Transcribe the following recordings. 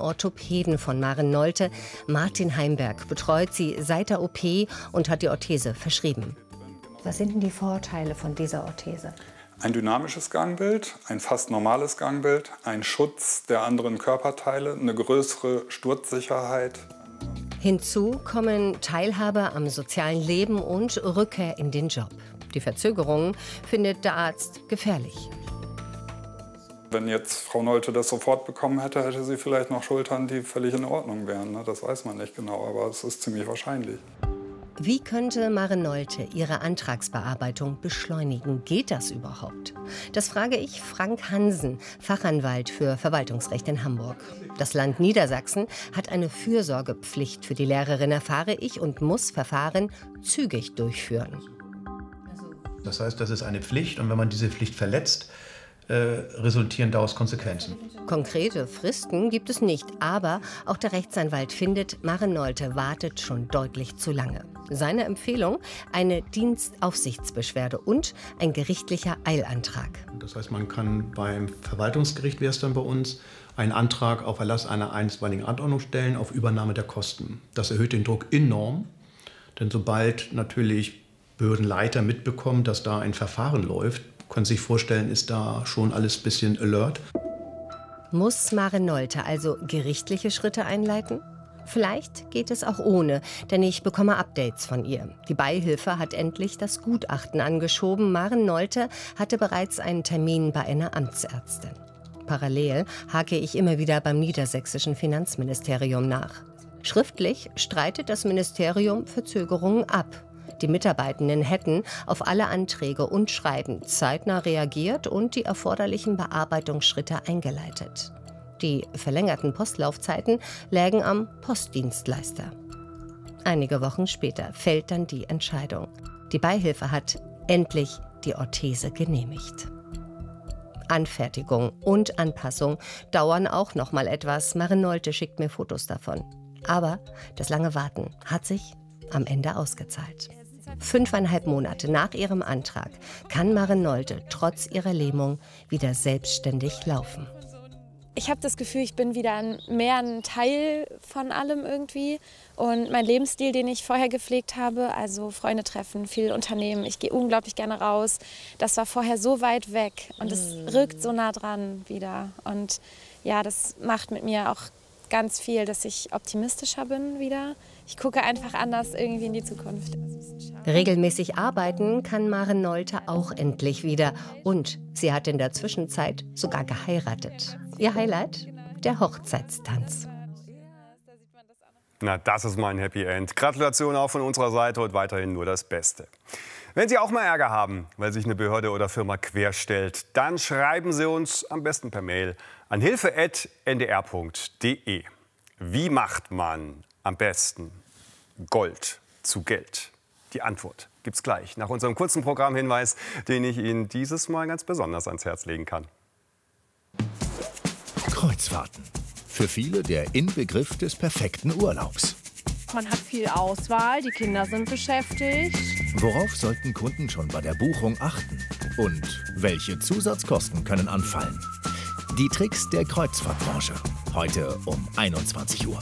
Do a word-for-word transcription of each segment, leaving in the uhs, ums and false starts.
Orthopäden von Maren Nolte. Martin Heimberg betreut sie seit der O P und hat die Orthese verschrieben. Was sind denn die Vorteile von dieser Orthese? Ein dynamisches Gangbild, ein fast normales Gangbild, ein Schutz der anderen Körperteile, eine größere Sturzsicherheit. Hinzu kommen Teilhabe am sozialen Leben und Rückkehr in den Job. Die Verzögerungen findet der Arzt gefährlich. Wenn jetzt Frau Nolte das sofort bekommen hätte, hätte sie vielleicht noch Schultern, die völlig in Ordnung wären. Das weiß man nicht genau, aber es ist ziemlich wahrscheinlich. Wie könnte Maren Nolte ihre Antragsbearbeitung beschleunigen? Geht das überhaupt? Das frage ich Frank Hansen, Fachanwalt für Verwaltungsrecht in Hamburg. Das Land Niedersachsen hat eine Fürsorgepflicht für die Lehrerin, erfahre ich, und muss Verfahren zügig durchführen. Das heißt, das ist eine Pflicht, und wenn man diese Pflicht verletzt, äh, resultieren daraus Konsequenzen. Konkrete Fristen gibt es nicht, aber auch der Rechtsanwalt findet, Maren Nolte wartet schon deutlich zu lange. Seine Empfehlung: eine Dienstaufsichtsbeschwerde und ein gerichtlicher Eilantrag. Das heißt, man kann beim Verwaltungsgericht, wäre es dann bei uns, einen Antrag auf Erlass einer einstweiligen Anordnung stellen auf Übernahme der Kosten. Das erhöht den Druck enorm, denn sobald natürlich Behördenleiter mitbekommen, dass da ein Verfahren läuft, können Sie sich vorstellen, ist da schon alles ein bisschen alert. Muss Maren Nolte also gerichtliche Schritte einleiten? Vielleicht geht es auch ohne, denn ich bekomme Updates von ihr. Die Beihilfe hat endlich das Gutachten angeschoben. Maren Nolte hatte bereits einen Termin bei einer Amtsärztin. Parallel hake ich immer wieder beim niedersächsischen Finanzministerium nach. Schriftlich streitet das Ministerium Verzögerungen ab. Die Mitarbeitenden hätten auf alle Anträge und Schreiben zeitnah reagiert und die erforderlichen Bearbeitungsschritte eingeleitet. Die verlängerten Postlaufzeiten lägen am Postdienstleister. Einige Wochen später fällt dann die Entscheidung. Die Beihilfe hat endlich die Orthese genehmigt. Anfertigung und Anpassung dauern auch noch mal etwas. Maren Nolte schickt mir Fotos davon. Aber das lange Warten hat sich am Ende ausgezahlt. Fünfeinhalb Monate nach ihrem Antrag kann Maren Nolte trotz ihrer Lähmung wieder selbstständig laufen. Ich habe das Gefühl, ich bin wieder ein, mehr ein Teil von allem irgendwie. Und mein Lebensstil, den ich vorher gepflegt habe, also Freunde treffen, viel unternehmen, ich gehe unglaublich gerne raus, das war vorher so weit weg und es rückt so nah dran wieder. Und ja, das macht mit mir auch ganz viel, dass ich optimistischer bin wieder. Ich gucke einfach anders irgendwie in die Zukunft. Regelmäßig arbeiten kann Maren Nolte auch endlich wieder. Und sie hat in der Zwischenzeit sogar geheiratet. Ihr Highlight? Der Hochzeitstanz. Na, das ist mein Happy End. Gratulation auch von unserer Seite und weiterhin nur das Beste. Wenn Sie auch mal Ärger haben, weil sich eine Behörde oder Firma querstellt, dann schreiben Sie uns am besten per Mail an hilfe at n d r punkt d e. Wie macht man am besten Gold zu Geld? Die Antwort gibt's gleich nach unserem kurzen Programmhinweis, den ich Ihnen dieses Mal ganz besonders ans Herz legen kann. Kreuzfahrten. Für viele der Inbegriff des perfekten Urlaubs. Man hat viel Auswahl, die Kinder sind beschäftigt. Worauf sollten Kunden schon bei der Buchung achten? Und welche Zusatzkosten können anfallen? Die Tricks der Kreuzfahrtbranche. Heute um einundzwanzig Uhr.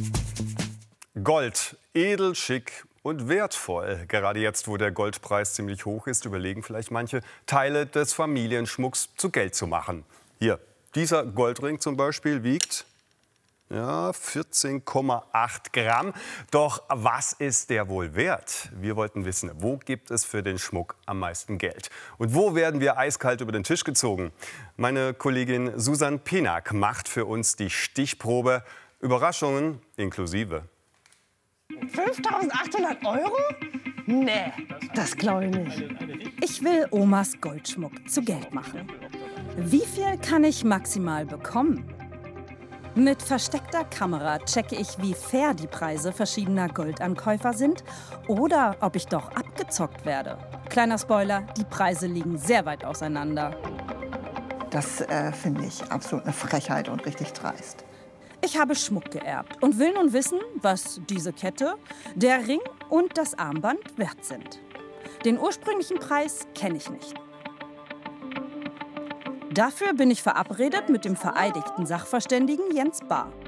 Gold, edel, schick und wertvoll. Gerade jetzt, wo der Goldpreis ziemlich hoch ist, überlegen vielleicht manche, Teile des Familienschmucks zu Geld zu machen. Hier, dieser Goldring zum Beispiel wiegt ja, vierzehn Komma acht Gramm. Doch was ist der wohl wert? Wir wollten wissen, wo gibt es für den Schmuck am meisten Geld? Und wo werden wir eiskalt über den Tisch gezogen? Meine Kollegin Susan Penack macht für uns die Stichprobe. Überraschungen inklusive. fünftausendachthundert Euro? Nee, das glaube ich nicht. Ich will Omas Goldschmuck zu Geld machen. Wie viel kann ich maximal bekommen? Mit versteckter Kamera checke ich, wie fair die Preise verschiedener Goldankäufer sind oder ob ich doch abgezockt werde. Kleiner Spoiler, die Preise liegen sehr weit auseinander. Das äh, finde ich absolut eine Frechheit und richtig dreist. Ich habe Schmuck geerbt und will nun wissen, was diese Kette, der Ring und das Armband wert sind. Den ursprünglichen Preis kenne ich nicht. Dafür bin ich verabredet mit dem vereidigten Sachverständigen Jens Bahr.